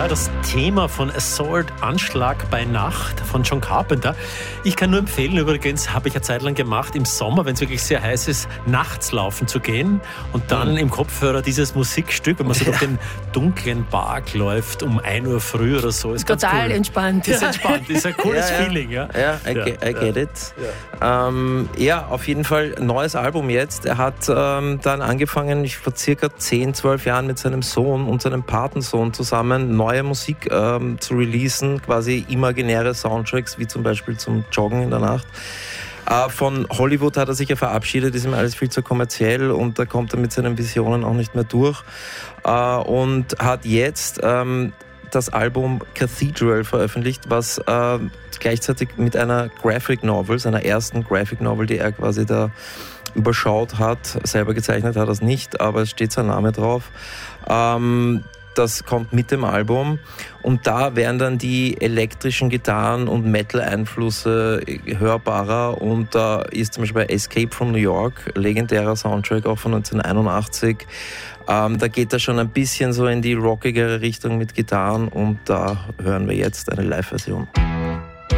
Ja, das Thema von Assault, Anschlag bei Nacht von John Carpenter. Ich kann nur empfehlen, übrigens habe ich eine Zeit lang gemacht, im Sommer, wenn es wirklich sehr heiß ist, nachts laufen zu gehen und dann im Kopfhörer dieses Musikstück, wenn man so durch den dunklen Park läuft, um 1 Uhr früh oder so. Ist total ganz cool. entspannt. Ist entspannt, ist ein cooles Feeling. Ja, I get it. Ja, auf jeden Fall neues Album jetzt. Er hat dann angefangen, vor circa 10, 12 Jahren mit seinem Sohn und seinem Patensohn zusammen neue Musik zu releasen, quasi imaginäre Soundtracks, wie zum Beispiel zum Joggen in der Nacht. Von Hollywood hat er sich ja verabschiedet, ist ihm alles viel zu kommerziell und da kommt er mit seinen Visionen auch nicht mehr durch. Und hat jetzt das Album Cathedral veröffentlicht, was gleichzeitig mit einer Graphic Novel, seiner ersten Graphic Novel, die er quasi da überschaut hat, selber gezeichnet hat er es nicht, aber es steht sein Name drauf. Das kommt mit dem Album und da werden dann die elektrischen Gitarren und Metal-Einflüsse hörbarer und da ist zum Beispiel Escape from New York, legendärer Soundtrack auch von 1981. Da geht er schon ein bisschen so in die rockigere Richtung mit Gitarren und da hören wir jetzt eine Live-Version.